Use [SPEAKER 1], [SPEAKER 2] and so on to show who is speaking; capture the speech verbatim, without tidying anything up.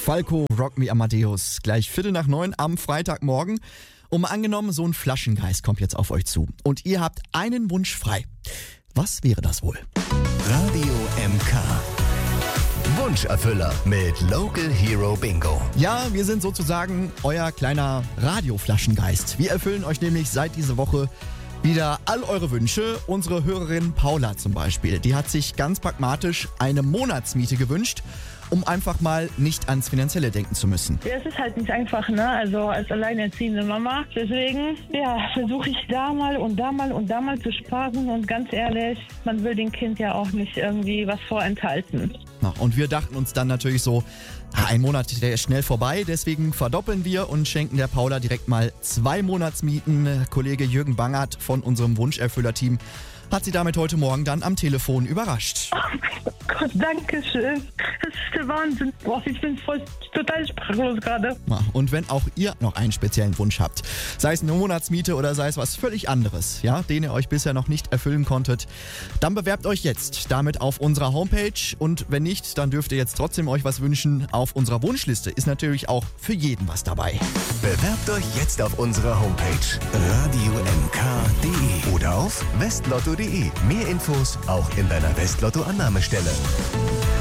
[SPEAKER 1] Falco, Rock Me Amadeus. Gleich Viertel nach neun am Freitagmorgen. Und mal angenommen, so ein Flaschengeist kommt jetzt auf euch zu. Und ihr habt einen Wunsch frei. Was wäre das wohl?
[SPEAKER 2] Radio M K. Wunscherfüller mit Local Hero Bingo.
[SPEAKER 1] Ja, wir sind sozusagen euer kleiner Radioflaschengeist. Wir erfüllen euch nämlich seit dieser Woche wieder all eure Wünsche. Unsere Hörerin Paula zum Beispiel, die hat sich ganz pragmatisch eine Monatsmiete gewünscht, um einfach mal nicht ans Finanzielle denken zu müssen.
[SPEAKER 3] Ja, es ist halt nicht einfach, ne? Also als alleinerziehende Mama. Deswegen, ja, versuche ich da mal und da mal und da mal zu sparen. Und ganz ehrlich, man will dem Kind ja auch nicht irgendwie was vorenthalten.
[SPEAKER 1] Na, und wir dachten uns dann natürlich so, ein Monat, der ist schnell vorbei, deswegen verdoppeln wir und schenken der Paula direkt mal zwei Monatsmieten. Kollege Jürgen Bangert von unserem Wunscherfüller-Team hat sie damit heute Morgen dann am Telefon überrascht.
[SPEAKER 3] Oh Gott, danke schön. Das ist der Wahnsinn. Boah, ich bin voll total sprachlos gerade.
[SPEAKER 1] Na, und wenn auch ihr noch einen speziellen Wunsch habt, sei es eine Monatsmiete oder sei es was völlig anderes, ja, den ihr euch bisher noch nicht erfüllen konntet, dann bewerbt euch jetzt damit auf unserer Homepage. Und wenn nicht, dann dürft ihr jetzt trotzdem euch was wünschen. Auf unserer Wunschliste ist natürlich auch für jeden was dabei.
[SPEAKER 2] Bewerbt euch jetzt auf unserer Homepage radio m k punkt de oder auf westlotto punkt de. Mehr Infos auch in deiner Westlotto-Annahmestelle.